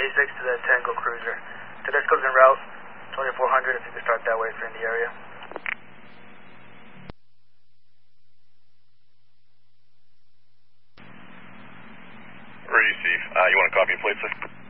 86 to the Tango Cruiser. Tedesco's en route, 2400 if you could start that way if you're in the area. Ready, Steve. You want to copy plate, sir?